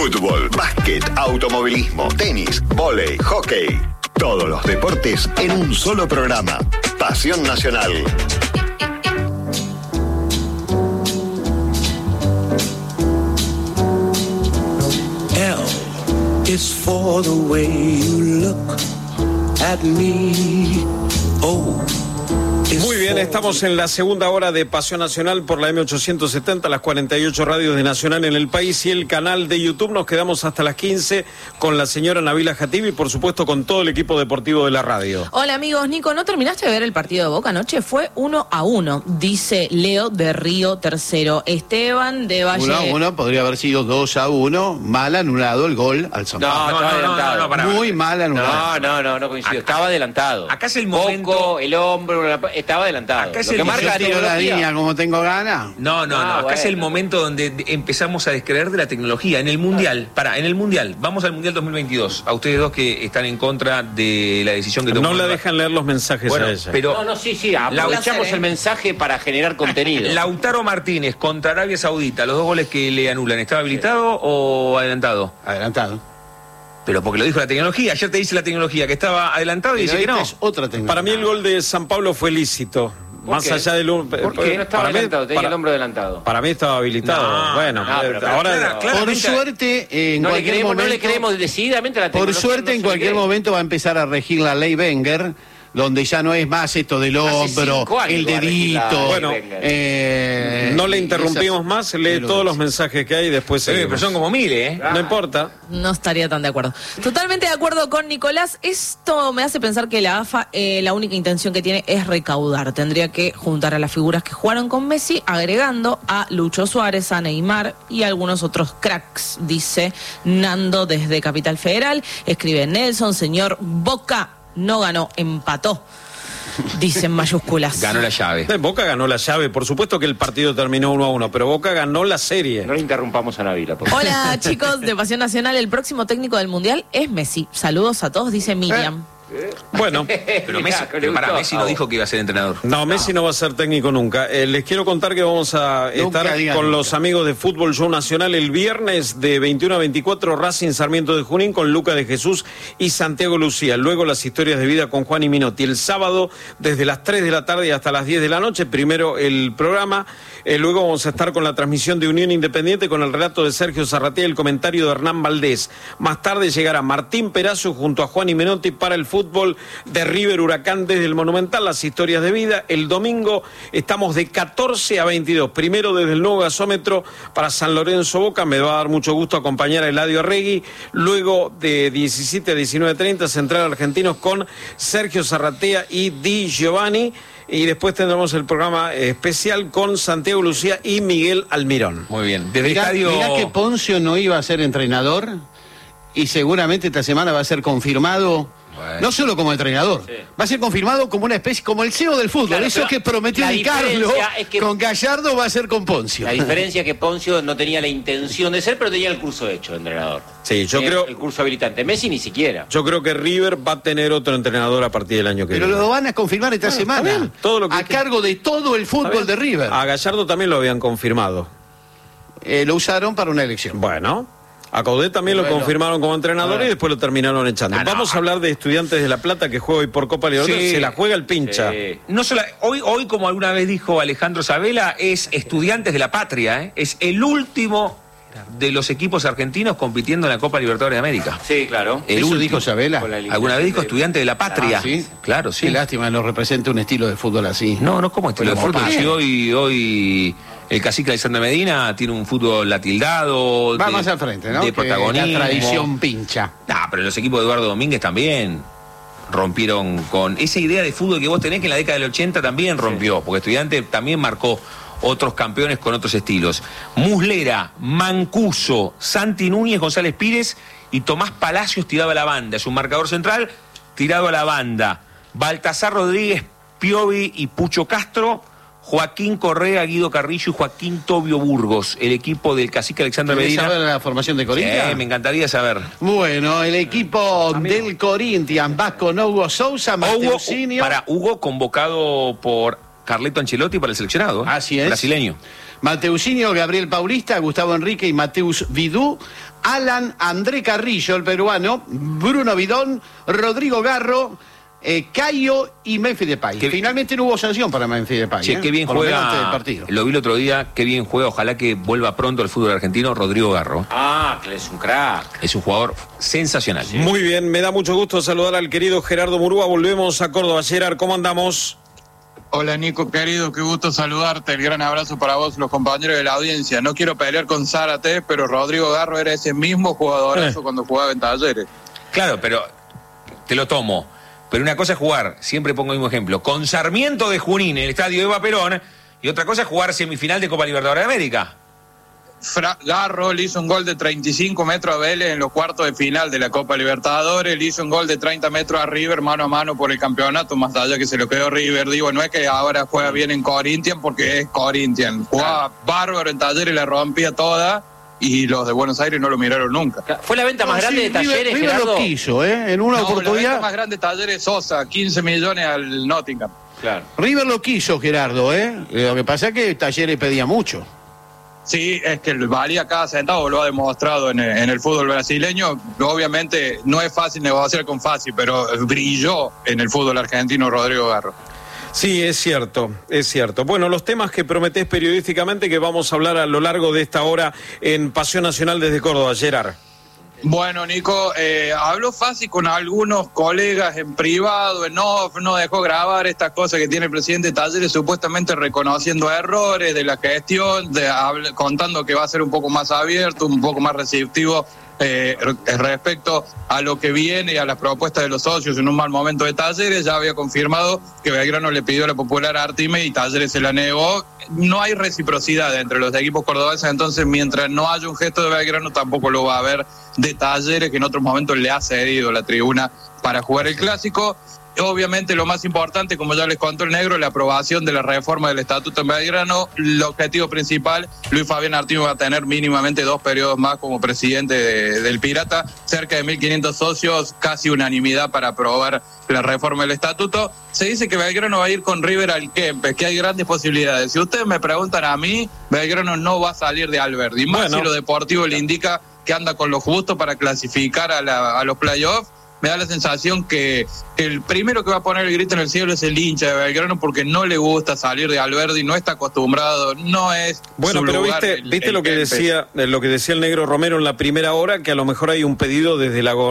Fútbol, básquet, automovilismo, tenis, vóley, hockey. Todos los deportes en un solo programa. Pasión Nacional. L is for the way you look at me. O. Muy bien, estamos en la segunda hora de Pasión Nacional por la M870, las 48 radios de Nacional en el país y el canal de YouTube. Nos quedamos hasta las 15 con la señora Nabila Jatib y por supuesto con todo el equipo deportivo de la radio. Hola amigos, Nico, ¿no terminaste de ver el partido de Boca anoche? Fue 1-1, dice Leo de Río Tercero. Esteban de Valle. 1-1, podría haber sido 2-1, mal anulado el gol al San Pablo. No, estaba adelantado. Muy mal anulado. No coincido. Estaba adelantado. Acá es el momento. Poco, el hombro, estaba adelantado. Acá es Lo que el marca Yo tiro la línea como tengo ganas. No. Acá es el momento donde empezamos a descreer de la tecnología. En el Mundial, vamos al Mundial 2022. A ustedes dos que están en contra de la decisión que tomó. No le dejan leer los mensajes a ella. Pero sí, aprovechamos el mensaje para generar contenido. Lautaro Martínez contra Arabia Saudita, los dos goles que le anulan, ¿estaba habilitado o adelantado? Adelantado. Pero porque lo dijo la tecnología. Ayer te dice la tecnología que estaba adelantado y dice que no. Es otra tecnología. Para mí el gol de San Pablo fue lícito. Más allá del... ¿Por qué no estaba adelantado? Tenía el hombro adelantado. Para mí estaba habilitado. Pero ahora... Por suerte, no le creemos decididamente a la tecnología. Por suerte, en cualquier momento va a empezar a regir la ley Wenger, donde ya no es más esto del hombro, el dedito. Bueno, no le interrumpimos más, lee todos los mensajes que hay y después pero son como 1000, ¿eh? No importa. No estaría tan de acuerdo. Totalmente de acuerdo con Nicolás. Esto me hace pensar que la AFA la única intención que tiene es recaudar. Tendría que juntar a las figuras que jugaron con Messi, agregando a Lucho Suárez, a Neymar y a algunos otros cracks, dice Nando desde Capital Federal. Escribe Nelson, señor Boca no ganó, empató, dice en mayúsculas. Ganó la llave. Boca ganó la llave, por supuesto que el partido terminó 1-1, pero Boca ganó la serie. No le interrumpamos a Nabila, por favor. Hola chicos de Pasión Nacional, el próximo técnico del Mundial es Messi. Saludos a todos, dice Miriam. Bueno, pero Messi no dijo que iba a ser entrenador. No, Messi no va a ser técnico nunca. Les quiero contar que vamos a estar con los amigos de Fútbol Show Nacional el viernes de 21 a 24, Racing Sarmiento de Junín con Luca de Jesús y Santiago Lucía. Luego las historias de vida con Juan y Minotti. El sábado desde las 3 de la tarde hasta las 10 de la noche. Primero el programa. Luego vamos a estar con la transmisión de Unión Independiente con el relato de Sergio Zarratea y el comentario de Hernán Valdés. Más tarde llegará Martín Perazo junto a Juan y Minotti para el fútbol de River Huracán desde el Monumental, las historias de vida. El domingo estamos de 14 a 22. Primero desde el nuevo gasómetro para San Lorenzo Boca. Me va a dar mucho gusto acompañar a Eladio Arregui. Luego de 17 a 19:30 Central Argentinos con Sergio Zarratea y Di Giovanni. Y después tendremos el programa especial con Santiago Lucía y Miguel Almirón. Muy bien. Mirá que Poncio no iba a ser entrenador y seguramente esta semana va a ser confirmado. Bueno. No solo como entrenador, va a ser confirmado como una especie, como el CEO del fútbol. Claro, eso que prometió Di Carlo con Gallardo va a ser con Poncio. La diferencia es que Poncio no tenía la intención de ser, pero tenía el curso hecho de entrenador. Sí, yo creo... El curso habilitante. Messi ni siquiera. Yo creo que River va a tener otro entrenador a partir del año que viene. Pero lo van a confirmar esta semana. Todo lo que a cargo de todo el fútbol de River. A Gallardo también lo habían confirmado. Lo usaron para una elección. Bueno... A Coudet también lo confirmaron como entrenador y después lo terminaron echando. Vamos a hablar de Estudiantes de La Plata que juega hoy por Copa Libertadores. Se la juega el pincha. No solo, hoy, como alguna vez dijo Alejandro Sabela, es Estudiantes de la Patria. Es el último de los equipos argentinos compitiendo en la Copa Libertadores de América. Sí, claro. ¿Eso dijo Sabela? ¿Alguna vez dijo Estudiantes de la Patria? ¿Sí? Claro, sí. Qué lástima, no representa un estilo de fútbol así. No, como estilo de fútbol. Si hoy el cacique Alexander Medina tiene un fútbol atildado. Va más al frente, ¿no? De protagonismo. La tradición pincha. Pero los equipos de Eduardo Domínguez también rompieron con esa idea de fútbol que vos tenés, que en la década del 80 también rompió, porque Estudiantes también marcó otros campeones con otros estilos. Muslera, Mancuso, Santi Núñez, González Pires y Tomás Palacios tiraba a la banda. Es un marcador central tirado a la banda. Baltasar Rodríguez, Piovi y Pucho Castro, Joaquín Correa, Guido Carrillo y Joaquín Tobio Burgos, el equipo del cacique Alexander Medina. ¿Querés saber la formación de Corinthians? Me encantaría saber. Bueno, el equipo del Corinthians va con Hugo Sousa, Mateusinho. Hugo convocado por Carleto Ancelotti para el seleccionado. Así es. Brasileño. Mateusinho, Gabriel Paulista, Gustavo Enrique y Mateus Vidú, Alan André Carrillo, el peruano, Bruno Vidón, Rodrigo Garro, Cayo y Memphis Depay. Finalmente no hubo sanción para Memphis Depay. Che, qué bien juega. Lo vi el otro día, qué bien juega. Ojalá que vuelva pronto al fútbol argentino Rodrigo Garro. Que es un crack. Es un jugador sensacional. Sí. Muy bien, me da mucho gusto saludar al querido Gerardo Murúa. Volvemos a Córdoba. Gerard, ¿cómo andamos? Hola Nico, querido, qué gusto saludarte. El gran abrazo para vos, los compañeros de la audiencia. No quiero pelear con Zárate, pero Rodrigo Garro era ese mismo jugadorazo cuando jugaba en Talleres. Claro, pero te lo tomo. Pero una cosa es jugar, siempre pongo el mismo ejemplo, con Sarmiento de Junín en el estadio Eva Perón, y otra cosa es jugar semifinal de Copa Libertadores de América. Garro le hizo un gol de 35 metros a Vélez en los cuartos de final de la Copa Libertadores, le hizo un gol de 30 metros a River mano a mano por el campeonato, más allá que se lo quedó River. Digo, no es que ahora juega bien en Corinthians porque es Corinthians, jugaba bárbaro en Talleres y la rompía toda. Y los de Buenos Aires no lo miraron nunca. ¿Fue la venta más grande de Talleres, River Gerardo? Lo quiso, en una oportunidad. La venta más grande de Talleres Sosa, 15 millones al Nottingham. Claro. River lo quiso, Gerardo, Lo que pasa es que Talleres pedía mucho. Sí, es que valía cada centavo, lo ha demostrado en el fútbol brasileño. Obviamente no es fácil negociar con Fácil, pero brilló en el fútbol argentino Rodrigo Garro. Sí, es cierto, es cierto. Bueno, los temas que prometés periodísticamente que vamos a hablar a lo largo de esta hora en Pasión Nacional desde Córdoba, Gerard. Bueno, Nico, habló Fácil con algunos colegas en privado, en off, no dejó grabar estas cosas que tiene el presidente de Talleres, supuestamente reconociendo errores de la gestión, contando que va a ser un poco más abierto, un poco más receptivo respecto a lo que viene y a las propuestas de los socios en un mal momento de Talleres. Ya había confirmado que Belgrano le pidió a la Popular Artime y Talleres se la negó. No hay reciprocidad entre los equipos cordobeses, entonces mientras no haya un gesto de Belgrano tampoco lo va a haber de Talleres, que en otros momentos le ha cedido la tribuna para jugar el clásico. Obviamente lo más importante, como ya les contó el negro, la aprobación de la reforma del Estatuto en Belgrano. El objetivo principal, Luis Fabián Artime va a tener mínimamente 2 periodos más como presidente del Pirata, cerca de 1.500 socios, casi unanimidad para aprobar la reforma del Estatuto. Se dice que Belgrano va a ir con River al Kempes, que hay grandes posibilidades. Si ustedes me preguntan a mí, Belgrano no va a salir de Alberdi, más si lo deportivo le indica que anda con lo justo para clasificar a los playoffs. Me da la sensación que el primero que va a poner el grito en el cielo es el hincha de Belgrano, porque no le gusta salir de Alberdi, no está acostumbrado, no es bueno, su pero lugar, viste lo que decía el negro Romero en la primera hora, que a lo mejor hay un pedido desde la